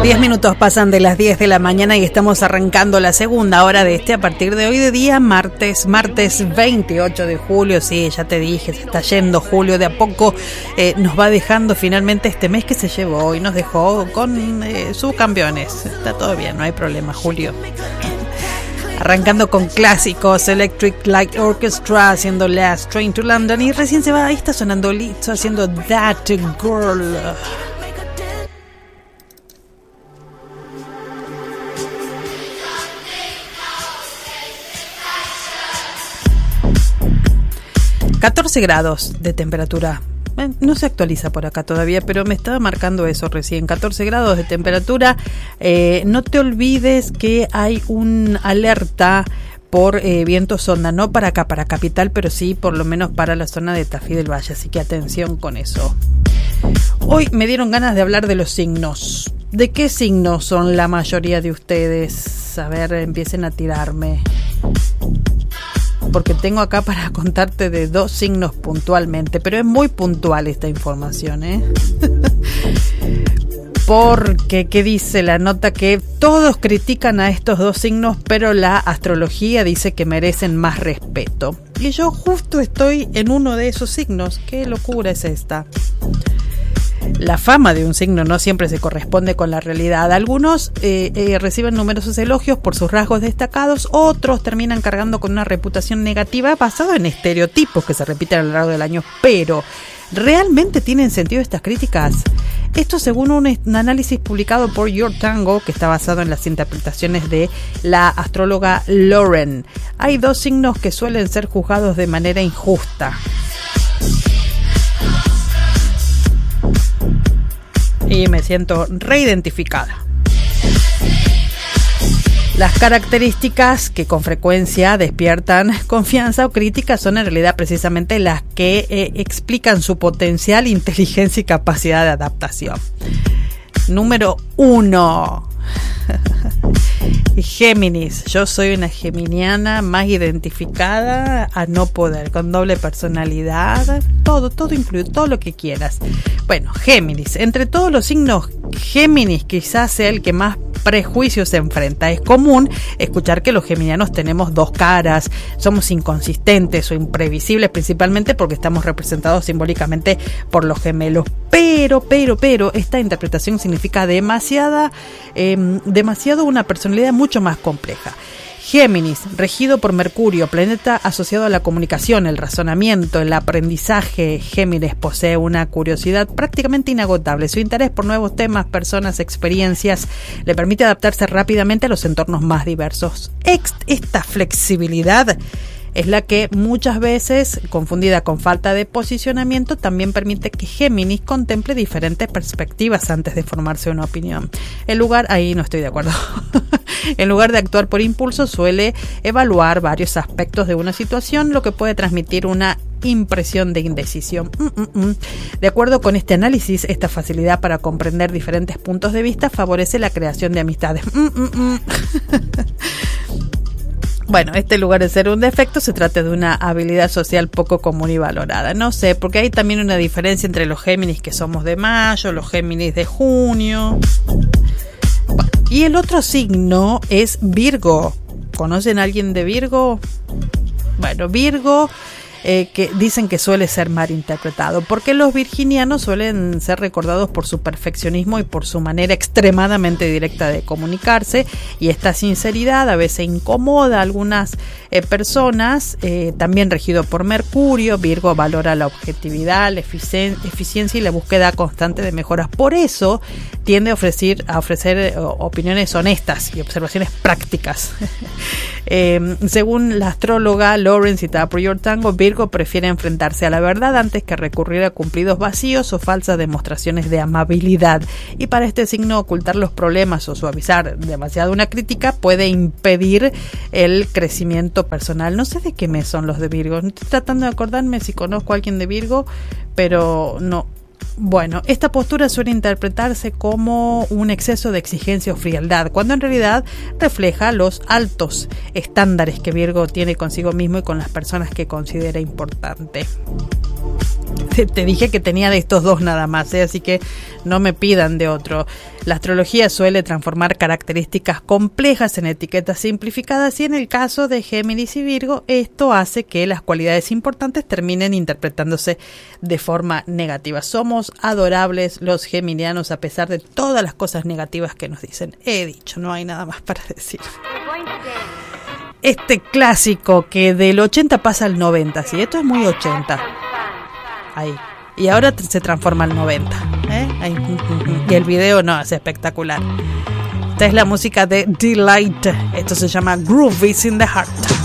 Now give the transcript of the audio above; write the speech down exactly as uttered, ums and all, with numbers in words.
diez minutos pasan de las diez de la mañana y estamos arrancando la segunda hora de este a partir de hoy de día martes, martes veintiocho de julio. Sí, ya te dije, se está yendo julio de a poco, eh, nos va dejando finalmente este mes que se llevó y nos dejó con eh, subcampeones. Está todo bien, no hay problema, Julio. Arrancando con clásicos, Electric Light Orchestra haciendo Last Train to London y recién se va, ahí está sonando Lizzo haciendo That Girl. catorce grados de temperatura. No se actualiza por acá todavía, pero me estaba marcando eso recién. catorce grados de temperatura. Eh, no te olvides que hay un alerta por eh, viento sonda, no para acá, para Capital, pero sí por lo menos para la zona de Tafí del Valle. Así que atención con eso. Hoy me dieron ganas de hablar de los signos. ¿De qué signos son la mayoría de ustedes? A ver, empiecen a tirarme. Porque tengo acá para contarte de dos signos puntualmente, pero es muy puntual esta información, ¿eh? Porque, ¿qué dice la nota? Que todos critican a estos dos signos, pero la astrología dice que merecen más respeto. Y yo justo estoy en uno de esos signos. ¿Qué locura es esta? La fama de un signo no siempre se corresponde con la realidad. Algunos eh, eh, reciben numerosos elogios por sus rasgos destacados, otros terminan cargando con una reputación negativa basada en estereotipos que se repiten a lo largo del año. Pero, ¿realmente tienen sentido estas críticas? Esto según un, un análisis publicado por Your Tango, que está basado en las interpretaciones de la astróloga Lauren. Hay dos signos que suelen ser juzgados de manera injusta. Y me siento reidentificada. Las características que con frecuencia despiertan confianza o crítica son en realidad precisamente las que eh, explican su potencial, inteligencia y capacidad de adaptación. Número uno. Géminis. Yo soy una geminiana más identificada a no poder, con doble personalidad, todo, todo incluido, todo lo que quieras. Bueno, Géminis. Entre todos los signos, Géminis quizás sea el que más prejuicios se enfrenta. Es común escuchar que los geminianos tenemos dos caras, somos inconsistentes o imprevisibles, principalmente porque estamos representados simbólicamente por los gemelos. Pero, pero, pero, esta interpretación significa demasiada, eh, demasiado una personalidad mucho más compleja. Géminis, regido por Mercurio, planeta asociado a la comunicación, el razonamiento, el aprendizaje. Géminis posee una curiosidad prácticamente inagotable. Su interés por nuevos temas, personas, experiencias le permite adaptarse rápidamente a los entornos más diversos. Esta flexibilidad es la que muchas veces, confundida con falta de posicionamiento, también permite que Géminis contemple diferentes perspectivas antes de formarse una opinión. En lugar, ahí no estoy de acuerdo. En lugar de actuar por impulso, suele evaluar varios aspectos de una situación, lo que puede transmitir una impresión de indecisión. Mm, mm, mm. De acuerdo con este análisis, esta facilidad para comprender diferentes puntos de vista favorece la creación de amistades. Mm, mm, mm. Bueno, este lugar de ser un defecto se trata de una habilidad social poco común y valorada. No sé, porque hay también una diferencia entre los Géminis que somos de mayo, los Géminis de junio. Bueno, y el otro signo es Virgo. ¿Conocen a alguien de Virgo? Bueno, Virgo, eh, que dicen que suele ser mal interpretado, porque los virginianos suelen ser recordados por su perfeccionismo y por su manera extremadamente directa de comunicarse, y esta sinceridad a veces incomoda a algunas eh, personas. Eh, también regido por Mercurio, Virgo valora la objetividad, la eficien- eficiencia y la búsqueda constante de mejoras. Por eso tiende a ofrecer, a ofrecer eh, opiniones honestas y observaciones prácticas. eh, según la astróloga Lauren, citada por Your Tango, Virgo prefiere enfrentarse a la verdad antes que recurrir a cumplidos vacíos o falsas demostraciones de amabilidad. Y para este signo, ocultar los problemas o suavizar demasiado una crítica puede impedir el crecimiento personal. No sé de qué mes son los de Virgo. Estoy tratando de acordarme si conozco a alguien de Virgo, pero no. Bueno, esta postura suele interpretarse como un exceso de exigencia o frialdad, cuando en realidad refleja los altos estándares que Virgo tiene consigo mismo y con las personas que considera importante. te, te dije que tenía de estos dos nada más, ¿eh? Así que no me pidan de otro. La astrología suele transformar características complejas en etiquetas simplificadas y en el caso de Géminis y Virgo, esto hace que las cualidades importantes terminen interpretándose de forma negativa. Somos adorables los geminianos a pesar de todas las cosas negativas que nos dicen. He dicho, no hay nada más para decir. Este clásico que del ochenta pasa al noventa, ¿sí? Esto es muy ochenta. Ahí. Y ahora se transforma al noventa. ¿eh? Ahí. Y el video no, es espectacular. Esta es la música de Delight. Esto se llama Groovies in the Heart.